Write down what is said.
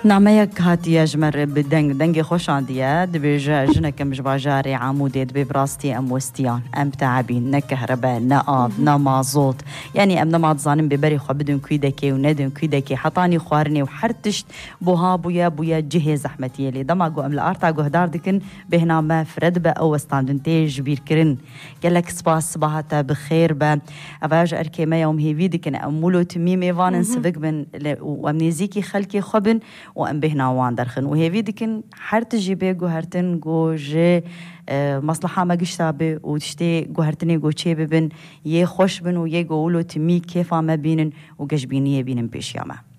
نعميك هاتي أجمر بدنگ دنگی خوش عنديا دبيجا جنك مش باجاري عمودي دبي براستي أم وستيان أم تعبين نكهرباء نقاب نمازوت يعني أم نماط ظانم ببري خو بدون كيدكي وندون كيدكي حطاني خوارني وحرتشت بوها بويا جهز أحمتي لي دماغو أم الأرتا هدار دكن بهنا ما فرد با أو استاندنتيج بير كرن قالك سباس صباحتا بخير با أفاج أركي ما يوم هي فيدكن أمولو تميمي فانن سبق من وأمنيزيكي خلكي خبن وأم بهنا وان درخن وهي فيدكن حرت جيبه جوهرتن جو جي مصلحة ما جشتابه وتشتي جوهرتني جو شيء ببن يه خوش بن ويه جولو تمي كيف ما بينن وجش بينيه بينن بيش ياما